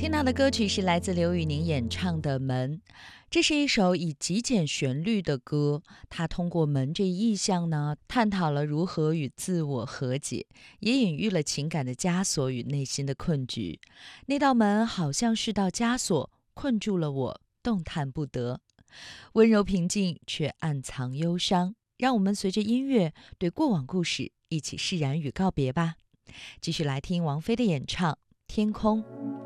听到的歌曲是来自刘宇宁演唱的《门》，这是一首以极简旋律的歌，它通过门这一意象呢，探讨了如何与自我和解，也隐喻了情感的枷锁与内心的困局。那道门好像是道枷锁，困住了我，动弹不得。温柔平静，却暗藏忧伤。让我们随着音乐对过往故事一起释然与告别吧。继续来听王菲的演唱《天空》。